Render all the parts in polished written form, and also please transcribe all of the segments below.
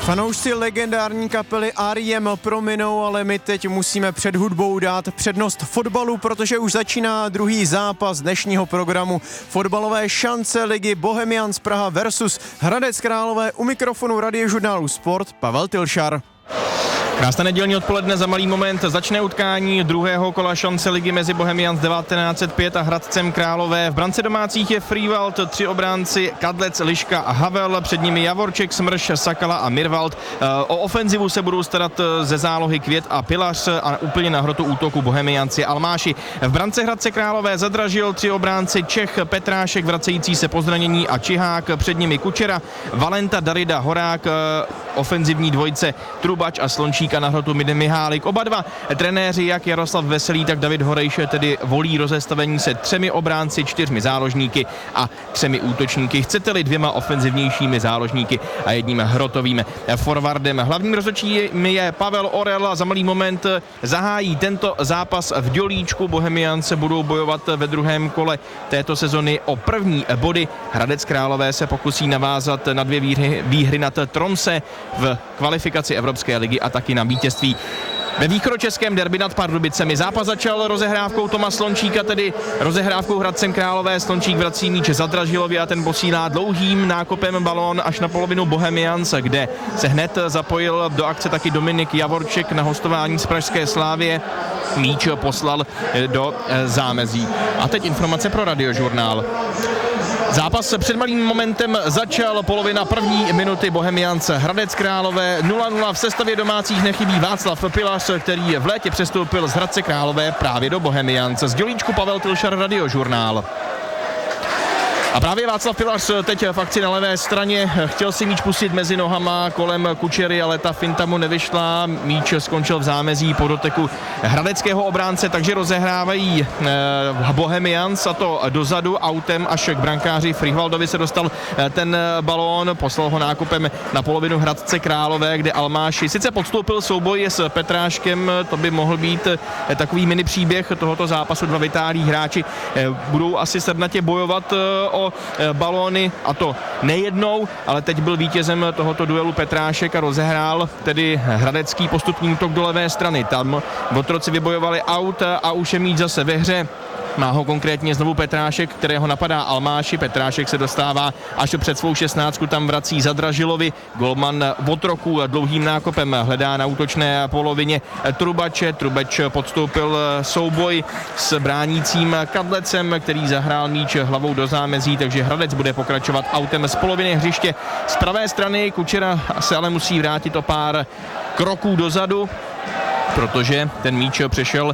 Fanoušci legendární kapely R.E.M. prominou, ale my teď musíme před hudbou dát přednost fotbalu, protože už začíná druhý zápas dnešního programu fotbalové šance ligy Bohemians Praha versus Hradec Králové. U mikrofonu radiožurnálu Sport Pavel Tilšar. Krásné nedělní odpoledne, za malý moment začne utkání druhého kola šance ligy mezi Bohemians 1905 a Hradcem Králové. V brance domácích je Frývald, 3 obránci Kadlec, Liška a Havel, před nimi Javorček, Smrš, Sakala a Mirvald. O ofenzivu se budou starat ze zálohy Květ a Pilař a úplně na hrotu útoku Bohemianci Almáši. V brance Hradce Králové Zadražil, 3 obránci Čech, Petrášek, vracející se po zranění a Čihák, před nimi Kučera, Valenta, Darida, Horák, ofenzivní dvojce Trubač a Slončík a na hrotu Mihálek. Oba dva trenéři, jak Jaroslav Veselý, tak David Horejše, tedy volí rozestavení se 3 obránci, 4 záložníky a 3 útočníky. Chcete-li 2 ofenzivnějšími záložníky a 1 hrotovým forwardem. Hlavním rozhodčím je Pavel Orel a za malý moment zahájí tento zápas v Dělíčku. Bohemians budou bojovat ve druhém kole této sezony o první body. Hradec Králové se pokusí navázat na 2 výhry nad Tromse v kvalifikaci Evropské ligy a taky na vítězství ve východočeském derby nad Pardubicemi. Zápas začal rozehrávkou Toma Slončíka, tedy rozehrávkou Hradcem Králové. Slončík vrací míč Zadražilovi a ten posílá dlouhým nákopem balón až na polovinu Bohemians, kde se hned zapojil do akce taky Dominik Javorček na hostování z pražské Slávie. Míč poslal do zámezí. A teď informace pro radiožurnál. Zápas před malým momentem začal, polovina první minuty Bohemians Hradec Králové 0-0. V sestavě domácích nechybí Václav Pilař, který v létě přestoupil z Hradce Králové právě do Bohemians. Z Dělíčku Pavel Tilšar, radiožurnál. A právě Václav Pilař teď v akci na levé straně chtěl si míč pustit mezi nohama kolem Kučery, ale ta finta mu nevyšla. Míč skončil v zámezí po doteku hradeckého obránce, takže rozehrávají Bohemians, a to dozadu autem až k brankáři Frývaldovi se dostal ten balón, poslal ho nákupem na polovinu Hradce Králové, kde Almáši sice podstoupil souboj s Petráškem, to by mohl být takový mini příběh tohoto zápasu. 2 vytáhlí hráči budou asi srdnatě bojovat o balóny, a to nejednou, ale teď byl vítězem tohoto duelu Petrášek a rozehrál tedy hradecký postupný útok do levé strany. Tam otroci vybojovali aut a už je míč zase ve hře. Má ho konkrétně znovu Petrášek, kterého napadá Almáši. Petrášek se dostává až před svou 16, tam vrací Zadražilovi. Golman otroků dlouhým nákopem hledá na útočné polovině Trubače. Trubač podstoupil souboj s bránícím Kadlecem, který zahrál míč hlavou do zámezí, takže Hradec bude pokračovat autem z poloviny hřiště. Z pravé strany Kučera se ale musí vrátit o pár kroků dozadu, protože ten míč přešel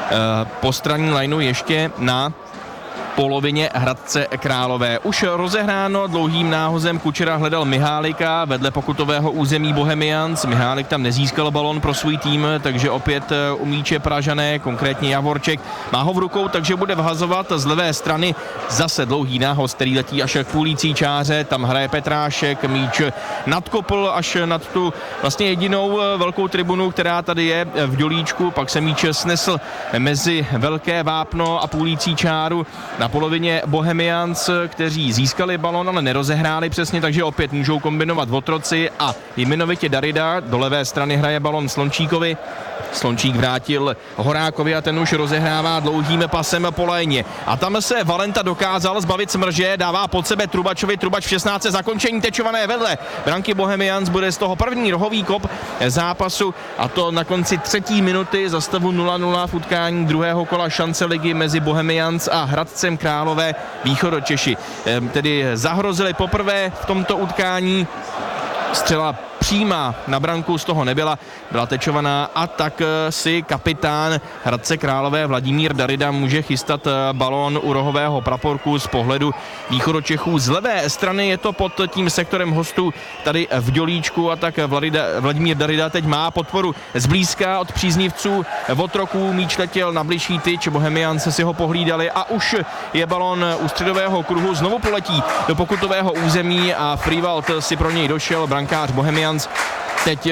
po straní lineu ještě na polovině Hradce Králové. Už rozehráno dlouhým náhozem, Kučera hledal Mihálika vedle pokutového území Bohemians. Mihálik tam nezískal balon pro svůj tým, takže opět u míče Pražané, konkrétně Javorček. Má ho v rukou, takže bude vhazovat z levé strany. Zase dlouhý nához, který letí až k půlící čáře, tam hraje Petrášek, míč nadkopl až nad tu vlastně jedinou velkou tribunu, která tady je v Dělíčku, pak se míč snesl mezi velké vápno a půlící čáru na polovině Bohemians, kteří získali balon, ale nerozehráli přesně, takže opět můžou kombinovat otroci a jmenovitě Darida do levé strany hraje balon Slončíkovi. Slončík vrátil Horákovi a ten už rozehrává dlouhým pasem po léně. A tam se Valenta dokázal zbavit Smrže, dává pod sebe Trubačovi, Trubač v 16. zakončení tečované vedle branky Bohemians, bude z toho první rohový kop zápasu, a to na konci 3. minuty za stavu 0-0 v utkání druhého kola šance ligy mezi Bohemians a Hradcem Králové. Východočeši tedy zahrozili poprvé v tomto utkání. Střela přímá na branku z toho nebyla, byla tečovaná, a tak si kapitán Hradce Králové Vladimír Darida může chystat balón u rohového praporku z pohledu východočechů. Z levé strany je to pod tím sektorem hostů tady v Dělíčku, a tak Vladimír Darida teď má podporu zblízka od příznivců otroků. Míč letěl na bližší tyč, Bohemians si ho pohlídali a už je balón u středového kruhu, znovu poletí do pokutového území a Frývald si pro něj došel, brankář Bohemians teď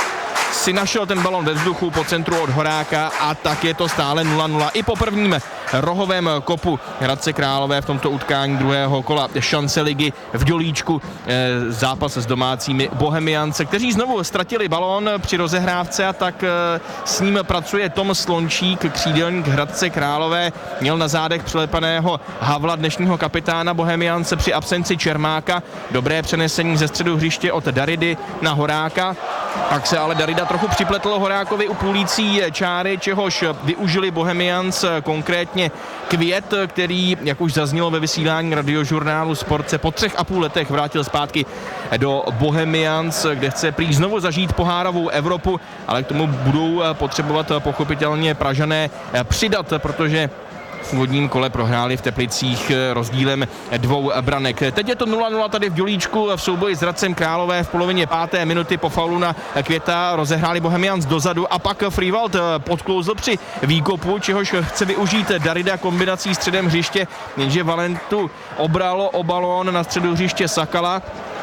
si našel ten balon ve vzduchu po centru od Horáka, a tak je to stále 0-0 i po prvním rohovém kopu Hradce Králové v tomto utkání druhého kola šance ligy v Dělíčku. Zápas s domácími Bohemians, kteří znovu ztratili balón při rozehrávce a tak s ním pracuje Tom Slončík, křídelník Hradce Králové. Měl na zádech přilepaného Havla, dnešního kapitána Bohemians, při absenci Čermáka. Dobré přenesení ze středu hřiště od Daridy na Horáka. Pak se ale Darida trochu připletl Horákovi u půlící čáry, čehož využili Bohemians, konkrétně Květ, který, jak už zaznělo ve vysílání radiožurnálu Sport, se po 3,5 letech vrátil zpátky do Bohemians, kde chce prý znovu zažít pohárovou Evropu, ale k tomu budou potřebovat pochopitelně Pražané přidat, protože v úvodním kole prohráli v Teplicích rozdílem 2 branek. Teď je to 0-0 tady v Dělíčku v souboji s Hradcem Králové v polovině 5. minuty po faulu na Květa rozehráli Bohemians dozadu a pak Frývald podklouzl při výkopu, čehož chce využít Darida kombinací středem hřiště, jenže Valentu obralo o balón na středu hřiště Sakala.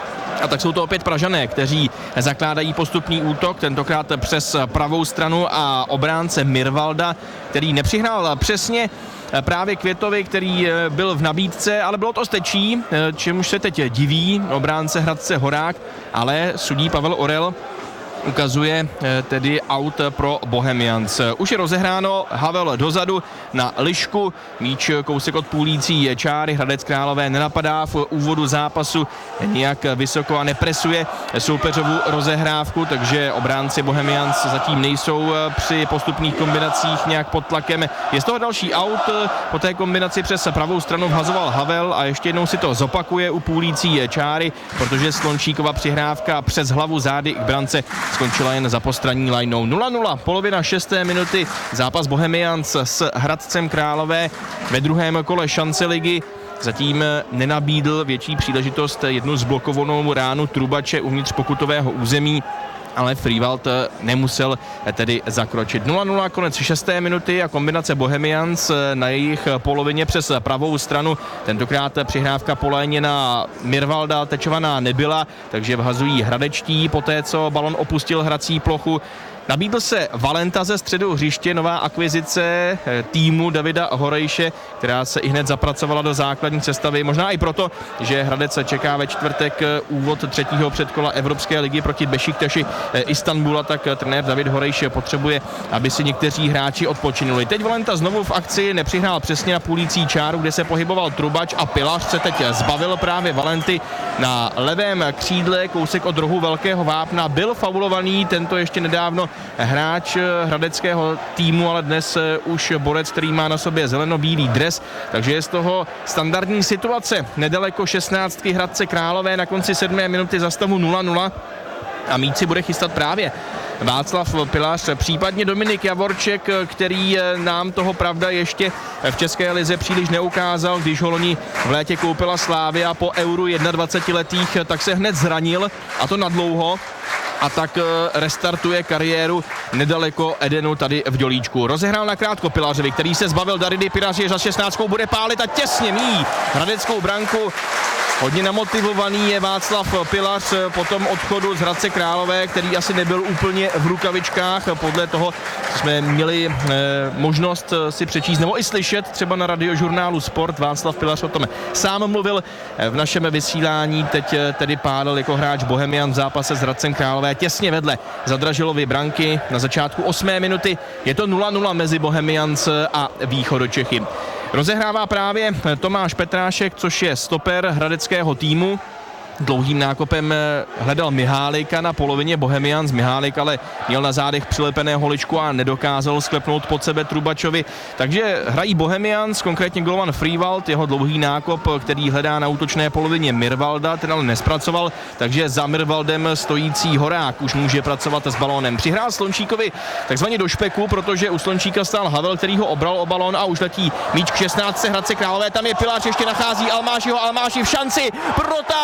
A tak jsou to opět Pražané, kteří zakládají postupný útok, tentokrát přes pravou stranu a obránce Mirvalda, který nepřihrál přesně právě Květovi, který byl v nabídce, ale bylo to stečí, čemuž se teď diví obránce Hradce Horák, ale sudí Pavel Orel ukazuje tedy aut pro Bohemians. Už je rozehráno, Havel dozadu na Lišku, míč kousek od půlící čáry, Hradec Králové nenapadá v úvodu zápasu nijak vysoko a nepresuje soupeřovu rozehrávku, takže obránci Bohemians zatím nejsou při postupných kombinacích nějak pod tlakem. Je z toho další aut, po té kombinaci přes pravou stranu vhazoval Havel a ještě jednou si to zopakuje u půlící čáry, protože Slončíkova přihrávka přes hlavu zády k brance skončila jen za postranní lajnou. 0-0, polovina 6. minuty, zápas Bohemians s Hradcem Králové ve druhém kole šance ligy. Zatím nenabídl větší příležitost jednu zblokovanou ránu Trubače uvnitř pokutového území, ale Frývald nemusel tedy zakročit. 0-0, konec 6. minuty a kombinace Bohemians na jejich polovině přes pravou stranu. Tentokrát přihrávka po léně na Mirvalda tečovaná nebyla, takže vhazují hradečtí poté, co balon opustil hrací plochu. Nabídl se Valenta ze středu hřiště, nová akvizice týmu Davida Horejše, která se ihned zapracovala do základní sestavy. Možná i proto, že Hradec čeká ve čtvrtek úvod 3. předkola Evropské ligy proti Bešiktaši Istanbula, tak trenér David Horejš potřebuje, aby si někteří hráči odpočinuli. Teď Valenta znovu v akci, nepřihrál přesně na půlící čáru, kde se pohyboval Trubač a Pilař se teď zbavil právě Valenty na levém křídle, kousek od rohu Velkého Vápna. Byl faulovaný tento ještě nedávno hráč hradeckého týmu, ale dnes už borec, který má na sobě zeleno-bílý dres, takže je z toho standardní situace. Nedaleko 16. Hradce Králové na konci 7. minuty za stavu 0-0 a míč si bude chystat právě Václav Pilař, případně Dominik Javorček, který nám toho pravda ještě v České lize příliš neukázal, když ho loni v létě koupila Slavia po Euru 21letých, tak se hned zranil a to nadlouho. A tak restartuje kariéru nedaleko Edenu tady v Dělíčku. Rozehrál nakrátko Pilařovi, který se zbavil Daridy. Pilař je za 16, bude pálit a těsně míjí hradeckou branku. Hodně namotivovaný je Václav Pilař po tom odchodu z Hradce Králové, který asi nebyl úplně v rukavičkách. Podle toho jsme měli možnost si přečíst nebo i slyšet třeba na radiožurnálu Sport. Václav Pilař o tom sám mluvil v našem vysílání. Teď tedy pádal jako hráč Bohemian v zápase s Hradcem Králové těsně vedle Zadražilovy branky na začátku 8. minuty. Je to 0-0 mezi Bohemians a Východočechy. Rozehrává právě Tomáš Petrášek, což je stoper hradeckého týmu. Dlouhým nákopem hledal Mihálika na polovině Bohemians. Mihálek ale měl na zádech přilepené holičku a nedokázal sklepnout pod sebe Trubačovi. Takže hrají Bohemians, konkrétně golovan Frývald, jeho dlouhý nákop, který hledá na útočné polovině Mirvalda, ten ale nespracoval, takže za Mirvaldem stojící Horák už může pracovat s balónem. Přihrál Slončíkovi takzvaně do špeku, protože u Slončíka stál Havel, který ho obral o balón a už letí míč k 16. Hradce Králové. Tam je Pilář, ještě nachází Almášiho, Almáši v šanci, protáhl Zadra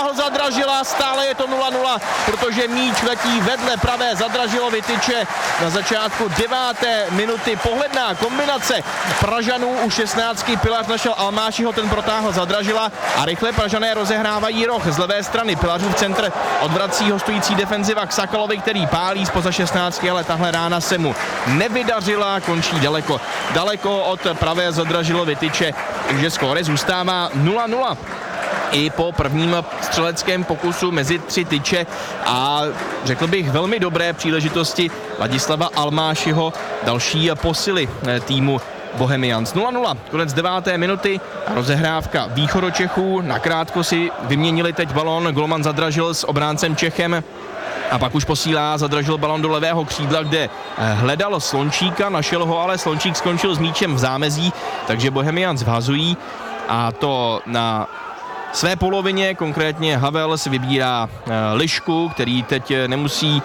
Zadražila, stále je to 0-0, protože míč letí vedle pravé Zadražilovy tyče na začátku 9. minuty. Pohledná kombinace Pražanů u 16. Pilař našel Almášiho, ten protáhl Zadražila a rychle Pražané rozehrávají roh z levé strany. Pilařův centr odvrací hostující defenziva k Sakalovi, který pálí zpoza 16, ale tahle rána se mu nevydařila, končí daleko od pravé Zadražilovy tyče, takže skóre zůstává 0-0. I po prvním střeleckém pokusu mezi 3 tyče a řekl bych velmi dobré příležitosti Ladislava Almášiho, další posily týmu Bohemians. 0-0, konec 9. minuty, rozehrávka Východočechů, nakrátko si vyměnili teď balón golman Zadražil s obráncem Čechem a pak už posílá Zadražil balón do levého křídla, kde hledal Slončíka, našel ho, ale Slončík skončil s míčem v zámezí, takže Bohemians vhazují a to na své polovině, konkrétně Havel si vybírá Lišku, který teď nemusí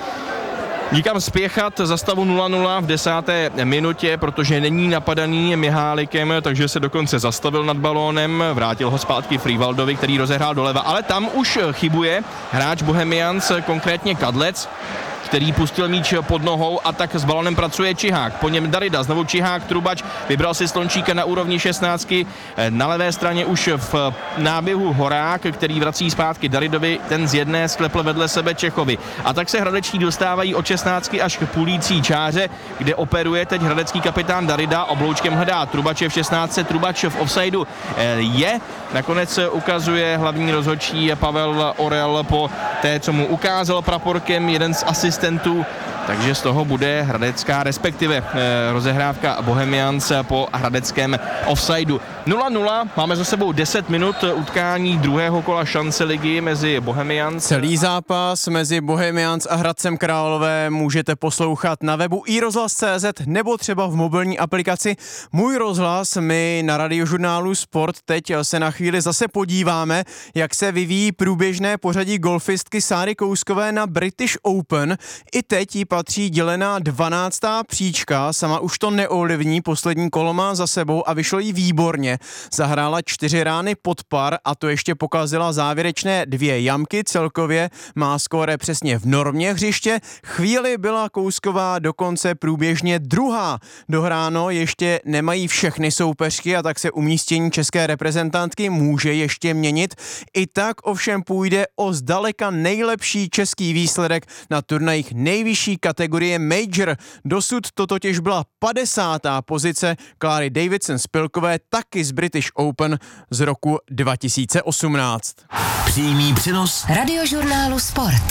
nikam spěchat za stavu 0-0 v 10. minutě, protože není napadaný Mihálikem, takže se dokonce zastavil nad balónem, vrátil ho zpátky Frivaldovi, který rozehrál doleva, ale tam už chybuje hráč Bohemians, konkrétně Kadlec, který pustil míč pod nohou a tak s balonem pracuje Čihák. Po něm Darida, znovu Čihák, Trubač, vybral si Slončíka na úrovni 16. Na levé straně už v náběhu Horák, který vrací zpátky Daridovi, ten z jedné sklepl vedle sebe Čechovi. A tak se hradeční dostávají od 16 až k půlící čáře, kde operuje teď hradecký kapitán Darida, obloučkem hledá Trubače v 16. Trubač v offsideu je. Nakonec ukazuje hlavní rozhodčí Pavel Orel po té, co mu ukázal praporkem jeden z asistentů, takže z toho bude hradecká, respektive rozehrávka Bohemians po hradeckém offsideu. 0-0, máme za sebou 10 minut utkání druhého kola šance ligy mezi Bohemians. Celý zápas mezi Bohemians a Hradcem Králové můžete poslouchat na webu iRozhlas.cz nebo třeba v mobilní aplikaci Můj rozhlas. My na Radiožurnálu Sport teď se na chvíli zase podíváme, jak se vyvíjí průběžné pořadí golfistky Sáry Kouskové na British Open. I teď jí patří dělená 12. příčka, sama už to neovlivní, poslední kolo má za sebou a vyšlo jí výborně. Zahrála 4 rány pod par a to ještě pokazila závěrečné 2 jamky, celkově má skóre přesně v normě hřiště. Chvíli byla Kousková dokonce průběžně druhá. Dohráno ještě nemají všechny soupeřky a tak se umístění české reprezentantky může ještě měnit. I tak ovšem půjde o zdaleka nejlepší český výsledek na turnajích nejvyšší kategorie Major. Dosud to totiž byla 50. pozice Kláry Davidson-Spilkové, taky z British Open z roku 2018. Přímý přenos Radiožurnálu Sport.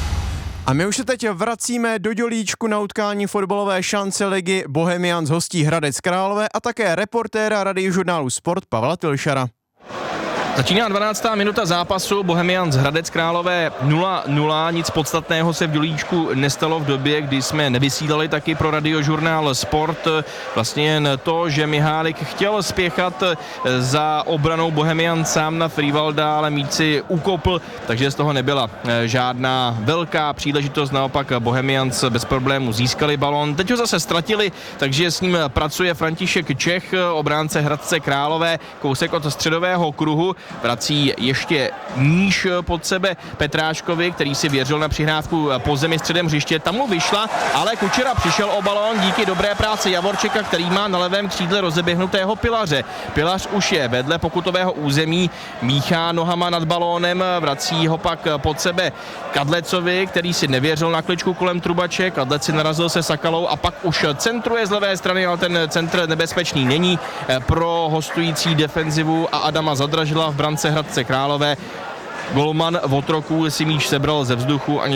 A my už se teď vracíme do dělíčku na utkání fotbalové šance ligy. Bohemians hostí Hradec Králové a také reportéra Radiožurnálu Sport Pavla Tilšara. Začíná 12. minuta zápasu, Bohemians Hradec Králové 0-0, nic podstatného se v dělíčku nestalo v době, kdy jsme nevysílali taky pro Radiožurnál Sport. Vlastně jen to, že Mihálik chtěl spěchat za obranou Bohemians sám na Frivalda, ale míč si ukopl, takže z toho nebyla žádná velká příležitost, naopak Bohemians bez problému získali balón. Teď ho zase ztratili, takže s ním pracuje František Čech, obránce Hradce Králové, kousek od středového kruhu. Vrací ještě níž pod sebe Petráškovi, který si věřil na přihrávku po zemi středem hřiště. Tam mu vyšla, ale Kučera přišel o balón díky dobré práci Javorčeka, který má na levém křídle rozeběhnutého Pilaře. Pilař už je vedle pokutového území, míchá nohama nad balónem, vrací ho pak pod sebe Kadlecovi, který si nevěřil na kličku kolem Trubače. Kadlec si narazil se Sakalou a pak už centruje z levé strany, ale ten centr nebezpečný není pro hostující defenzivu a Adama Zadražila v brance Hradce Králové. Golman Votroků si míč sebral ze vzduchu, ani